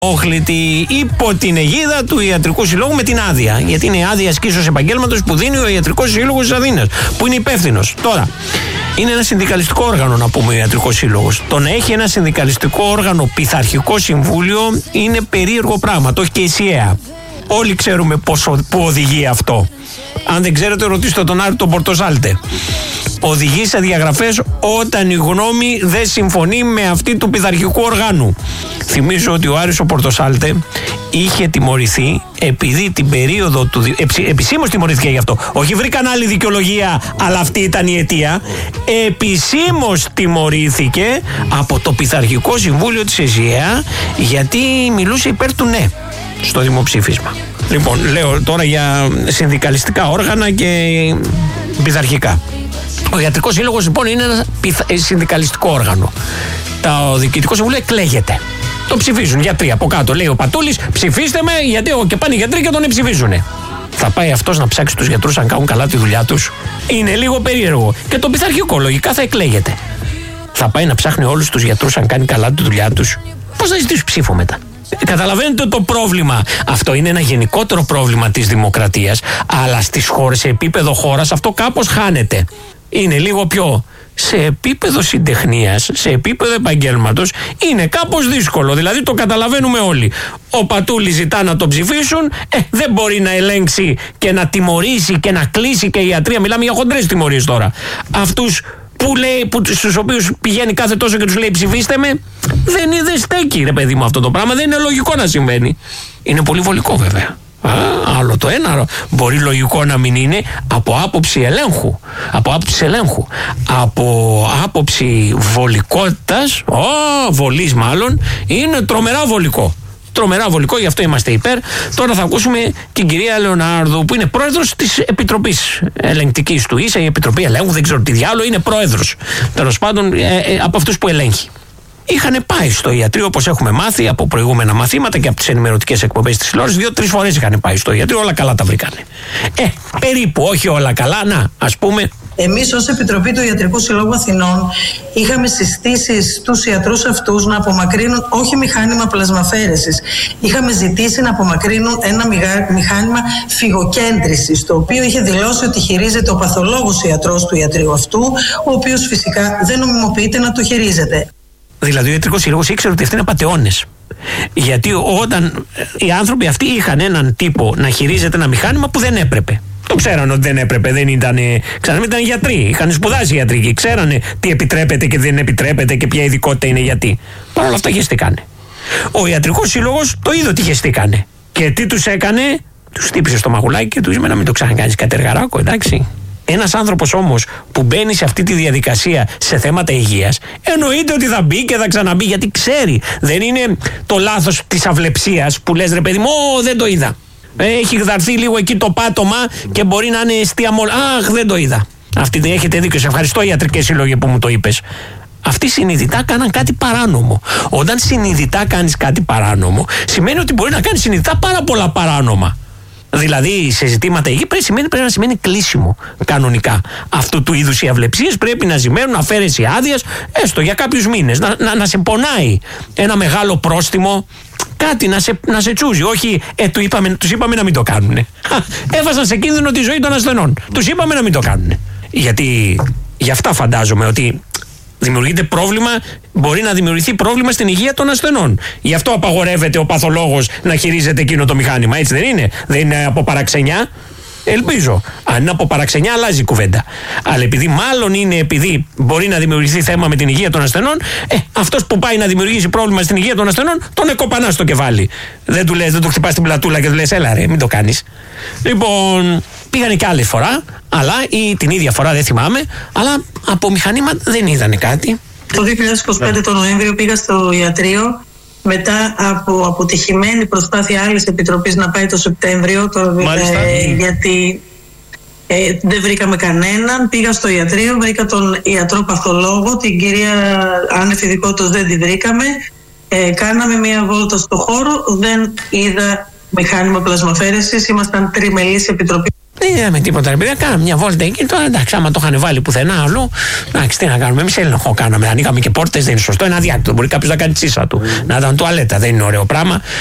όχλητη υπό την αιγίδα του Ιατρικού Συλλόγου με την άδεια. Γιατί είναι άδεια ασκήσεως επαγγέλματος που δίνει ο Ιατρικός Σύλλογος της Αθήνας, που είναι υπεύθυνος. Τώρα, είναι ένα συνδικαλιστικό όργανο, να πούμε, ο Ιατρικός Σύλλογος. Το να έχει ένα συνδικαλιστικό όργανο πειθαρχικό συμβούλιο είναι περίεργο πράγμα. Το έχει και η ΣΥΕΑ. Όλοι ξέρουμε πού οδηγεί αυτό. Αν δεν ξέρετε, ρωτήστε τον Άρη τον Πορτοσάλτε. Οδηγεί σε διαγραφές όταν η γνώμη δεν συμφωνεί με αυτή του πειθαρχικού οργάνου. Θυμίζω ότι ο Άρης ο Πορτοσάλτε είχε τιμωρηθεί επειδή την περίοδο του. Επισήμως τιμωρήθηκε γι' αυτό. Όχι βρήκαν άλλη δικαιολογία, αλλά αυτή ήταν η αιτία. Επισήμως τιμωρήθηκε από το πειθαρχικό συμβούλιο της ΕΖΙΑ γιατί μιλούσε υπέρ του ναι στο δημοψήφισμα. Λοιπόν, λέω τώρα για συνδικαλιστικά όργανα και πειθαρχικά. Ο Ιατρικός Σύλλογος λοιπόν είναι ένα συνδικαλιστικό όργανο. Το Διοικητικό Συμβούλιο εκλέγεται. Το ψηφίζουν γιατροί από κάτω. Λέει ο Πατούλης, ψηφίστε με, γιατί και πάνε οι γιατροί και τον ψηφίζουνε. Θα πάει αυτός να ψάξει τους γιατρούς αν κάνουν καλά τη δουλειά τους? Είναι λίγο περίεργο. Και το πειθαρχικό λογικά θα εκλέγεται. Θα πάει να ψάχνει όλους τους γιατρούς αν κάνει καλά τη δουλειά τους? Πώς θα ζητήσει ψήφο μετά? Καταλαβαίνετε το πρόβλημα. Αυτό είναι ένα γενικότερο πρόβλημα της δημοκρατίας, αλλά στις χώρες, σε επίπεδο χώρας, αυτό κάπως χάνεται. Είναι λίγο πιο σε επίπεδο συντεχνίας, σε επίπεδο επαγγέλματος, είναι κάπως δύσκολο. Δηλαδή το καταλαβαίνουμε όλοι. Ο Πατούλης ζητά να τον ψηφίσουν, δεν μπορεί να ελέγξει και να τιμωρήσει και να κλείσει και η ιατρία. Μιλάμε για χοντρές τιμωρίες τώρα. Αυτούς στους οποίους πηγαίνει κάθε τόσο και τους λέει ψηφίστε με, δεν στέκει, ρε παιδί μου, αυτό το πράγμα. Δεν είναι λογικό να συμβαίνει. Είναι πολύ βολικό βέβαια. Άλλο το ένα. Μπορεί λογικό να μην είναι από άποψη ελέγχου. Από άποψη βολικότητας, βολής μάλλον, είναι τρομερά βολικό. Τρομερά βολικό, γι' αυτό είμαστε υπέρ. Τώρα θα ακούσουμε την κυρία Λεωνάρδου, που είναι πρόεδρος της Επιτροπής Ελεγκτικής του ίσα, η Επιτροπή Ελέγχου, δεν ξέρω τι διάλογο, είναι πρόεδρος. Τέλος πάντων, από αυτούς που ελέγχει. Είχαν πάει στο ιατρείο, όπως έχουμε μάθει από προηγούμενα μαθήματα και από τις ενημερωτικές εκπομπές της τηλεόρασης, 2-3 φορές είχαν πάει στο ιατρείο, όλα καλά τα βρήκανε. Περίπου, όχι όλα καλά, να, ας πούμε. Εμείς ως Επιτροπή του Ιατρικού Συλλόγου Αθηνών είχαμε συστήσει στους ιατρούς αυτούς να απομακρύνουν όχι μηχάνημα πλασμαφέρεσης. Είχαμε ζητήσει να απομακρύνουν ένα μηχάνημα φυγοκέντρησης, το οποίο είχε δηλώσει ότι χειρίζεται ο παθολόγος ιατρός του ιατρείου αυτού, ο οποίος φυσικά δεν νομιμοποιείται να το χειρίζεται. Δηλαδή ο Ιατρικός Σύλλογος ήξερε ότι αυτοί είναι απατεώνες. Γιατί όταν οι άνθρωποι αυτοί είχαν έναν τύπο να χειρίζεται ένα μηχάνημα που δεν έπρεπε. Το ξέρανε ότι δεν έπρεπε, δεν ήταν. Ξανά ήταν γιατροί. Είχαν σπουδάσει ιατρική. Ξέρανε τι επιτρέπεται και δεν επιτρέπεται και ποια ειδικότητα είναι γιατί. Παρ' όλα αυτά χεστήκανε. Ο Ιατρικός Σύλλογος το είδε ότι χεστήκανε. Και τι τους έκανε? Τους χτύπησε στο μαγουλάκι και τους είπε να μην το ξανακάνεις κατεργαράκο, εντάξει. Ένας άνθρωπος όμως που μπαίνει σε αυτή τη διαδικασία σε θέματα υγείας, εννοείται ότι θα μπει και θα ξαναμπεί, γιατί ξέρει. Δεν είναι το λάθος της αυλεψίας που λες ρε παιδί μου, δεν το είδα. Έχει γδαρθεί λίγο εκεί το πάτωμα και μπορεί να είναι αιστεία μόνο. Αχ, δεν το είδα. Αυτή έχετε δίκιο. Σε ευχαριστώ, Ιατρικές Σύλλογοι, που μου το είπες. Αυτοί συνειδητά κάναν κάτι παράνομο. Όταν συνειδητά κάνεις κάτι παράνομο, σημαίνει ότι μπορεί να κάνεις συνειδητά πάρα πολλά παράνομα. Δηλαδή σε ζητήματα υγεία πρέπει να σημαίνει κλείσιμο κανονικά. Αυτού του είδους οι αυλεψίες πρέπει να σημαίνουν αφαίρεση άδειας, έστω για κάποιους μήνες. Να σε πονάει ένα μεγάλο πρόστιμο, κάτι να σε τσούζει. Όχι, τους είπαμε να μην το κάνουν. Έβαζαν σε κίνδυνο τη ζωή των ασθενών. Τους είπαμε να μην το κάνουν. Γιατί γι' αυτά φαντάζομαι ότι δημιουργείται πρόβλημα, μπορεί να δημιουργηθεί πρόβλημα στην υγεία των ασθενών. Γι' αυτό απαγορεύεται ο παθολόγος να χειρίζεται εκείνο το μηχάνημα. Έτσι δεν είναι? Δεν είναι από παραξενιά? Ελπίζω. Αν είναι από παραξενιά, αλλάζει η κουβέντα. Αλλά επειδή μπορεί να δημιουργηθεί θέμα με την υγεία των ασθενών, αυτός που πάει να δημιουργήσει πρόβλημα στην υγεία των ασθενών, τον εκοπανά στο κεφάλι. Δεν του χτυπάς την πλατούλα και του λες, έλα ρε, μην το κάνεις. Λοιπόν, πήγανε και άλλη φορά, αλλά ή την ίδια φορά δεν θυμάμαι, αλλά από μηχανήμα δεν είδανε κάτι. Το 2025 τον Νοέμβριο πήγα στο ιατρείο, μετά από αποτυχημένη προσπάθεια άλλης επιτροπής να πάει το Σεπτέμβριο, γιατί δεν βρήκαμε κανέναν. Πήγα στο ιατρείο, βρήκα τον ιατρό παθολόγο, την κυρία άνευ ειδικότητας δεν τη βρήκαμε. Κάναμε μία βόλτα στο χώρο, δεν είδα μηχάνημα πλασμαφέρεσης, ήμασταν τριμελής επιτροπή. Δεν είδαμε τίποτα, ρε παιδιά. Κάναμε μια βόλτα εκεί. Τώρα εντάξει, άμα το είχαν βάλει πουθενά αλλού, εντάξει, τι να κάνουμε. Εμείς έλεγχο κάναμε. Ανοίγαμε και πόρτες, δεν είναι σωστό. Είναι αδιάκτητο. Μπορεί κάποιος να κάνει τσίσα του. Να ήταν τουαλέτα, δεν είναι ωραίο πράγμα.